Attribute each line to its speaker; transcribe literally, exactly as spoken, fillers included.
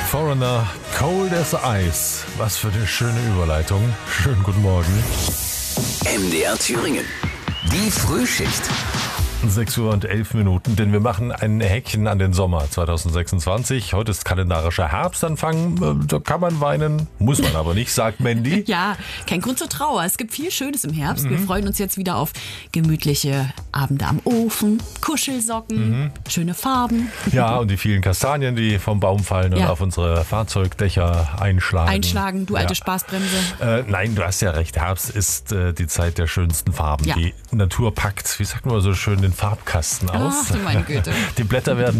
Speaker 1: Foreigner, Cold as Ice. Was für eine schöne Überleitung. Schönen guten Morgen.
Speaker 2: M D R Thüringen. Die Frühschicht.
Speaker 1: sechs Uhr und elf Minuten, denn wir machen ein Häkchen an den Sommer zwanzig sechsundzwanzig. Heute ist kalendarischer Herbstanfang. Da kann man weinen, muss man aber nicht, sagt Mandy.
Speaker 3: Ja, kein Grund zur Trauer. Es gibt viel Schönes im Herbst. Mhm. Wir freuen uns jetzt wieder auf gemütliche Abende am Ofen, Kuschelsocken, mhm. schöne Farben.
Speaker 1: Ja, und die vielen Kastanien, die vom Baum fallen und
Speaker 3: ja.
Speaker 1: auf unsere Fahrzeugdächer einschlagen.
Speaker 3: Einschlagen, du alte
Speaker 1: ja.
Speaker 3: Spaßbremse.
Speaker 1: Äh, nein, du hast ja recht. Herbst ist äh, die Zeit der schönsten Farben.
Speaker 3: Ja.
Speaker 1: Die Natur packt, wie sagt man so schön, den Farbkasten aus.
Speaker 3: Ach, du meine Güte.
Speaker 1: Die Blätter werden